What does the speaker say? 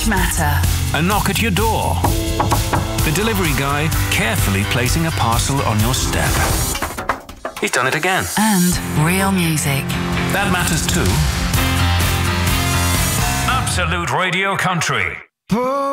which matter. A knock at your door. The delivery guy carefully placing a parcel on your step. He's done it again. And real music. That matters too. Absolute Radio Country.